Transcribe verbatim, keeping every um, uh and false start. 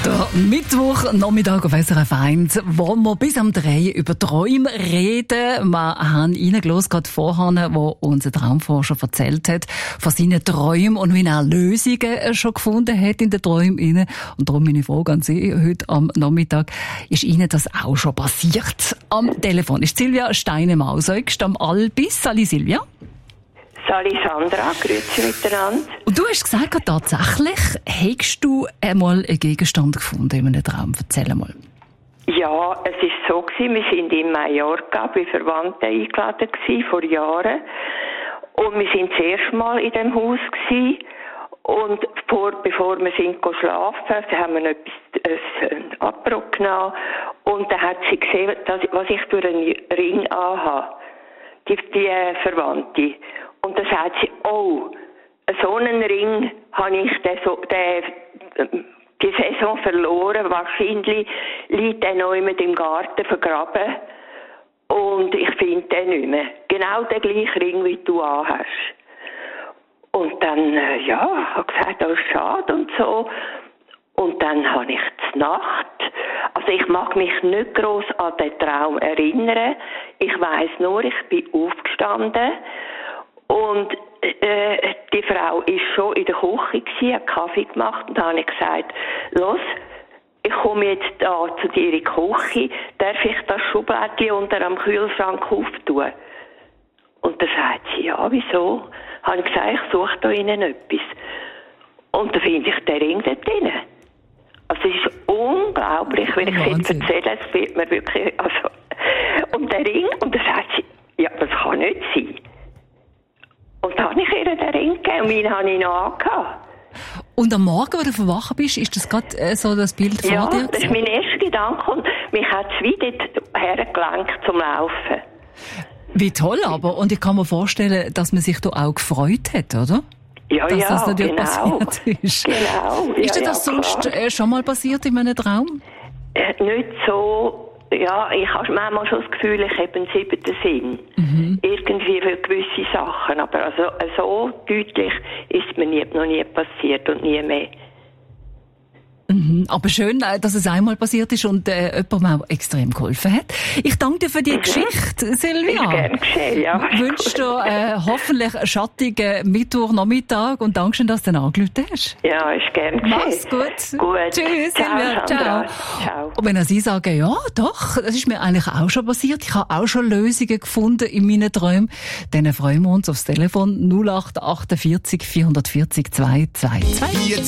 Der Mittwoch, Nachmittag auf S R F eins, wo wir bis am drei über Träume reden. Wir haben reingelassen, gerade vorhin, wo unser Traumforscher erzählt hat von seinen Träumen und wie er Lösungen schon gefunden hat in den Träumen. Und darum meine Frage an Sie heute am Nachmittag, ist Ihnen das auch schon passiert? Am Telefon ist Silvia Steine-Mausäugst am Albis. Sali Silvia. Sali Sandra, grüezi miteinander. Und du hast gesagt, tatsächlich hättest du einmal einen Gegenstand gefunden in einem Traum. Erzähl mal. Ja, es war so gewesen, wir sind in Mallorca bei Verwandten eingeladen gewesen, vor Jahren. Und wir sind das erste Mal in diesem Haus gewesen. Und vor, bevor wir sind schlafen, da haben wir noch etwas, ein Abbruch genommen. Und dann hat sie gesehen, dass, was ich für einen Ring anhabe. Die, die Verwandte. Und dann sagt sie, oh, so einen Ring habe ich den, so, den, die Saison verloren. Wahrscheinlich liegt der noch immer im Garten vergraben. Und ich finde den nicht mehr. Genau den gleichen Ring, wie du anhast. Und dann, ja, habe ich gesagt, das ist schade und so. Und dann habe ich die Nacht, also ich mag mich nicht gross an den Traum erinnern. Ich weiss nur, ich bin aufgestanden und äh, die Frau ist schon in der Küche gewesen, hat Kaffee gemacht und dann habe ich gesagt, los, ich komme jetzt da zu dir in die Küche, darf ich das Schublädchen unter am Kühlschrank auftun? Und dann sagt sie, ja, wieso? Habe ich gesagt, ich suche da innen etwas. Und dann finde ich den Ring dort drin. Also es ist unglaublich, wenn ich es jetzt erzähle, es wird mir wirklich, also, und der Ring, und dann sagt sie, ja, das kann nicht sein. Und dann habe ich ihr den Ring gegeben und meinen habe ich noch angehabt. Und am Morgen, wo du verwachen bist, ist das gerade äh, so das Bild vor ja, dir? Ja, das ist mein erster Gedanke und mich hat es wieder hergelenkt zum Laufen. Wie toll aber, und ich kann mir vorstellen, dass man sich da auch gefreut hat, oder? Ja, dass ja, das natürlich genau. passiert ist. Genau. Ist dir ja, das ja, sonst äh, schon mal passiert in einem Traum? Äh, nicht so, ja, ich habe manchmal schon das Gefühl, ich habe einen siebten Sinn. Mhm. Irgendwie für gewisse Sachen, aber also, so deutlich ist mir nie, noch nie passiert und nie mehr. Mhm, aber schön, dass es einmal passiert ist und äh, jemand mir auch extrem geholfen hat. Ich danke dir für die mhm. Geschichte, Silvia. Ist gern geschehen, ja. Ich wünsche dir äh, hoffentlich einen schattigen Mittwochnachmittag und danke schön, dass du dann angerufen hast. Ja, ist gern geschehen. Mach's gut. Gut. Tschüss, Ciao, Silvia. Ciao. Ciao. Und wenn Sie sagen, ja, doch, das ist mir eigentlich auch schon passiert. Ich habe auch schon Lösungen gefunden in meinen Träumen. Dann freuen wir uns aufs Telefon null acht achtundvierzig vierhundertvierzig zweihundertvierundzwanzig.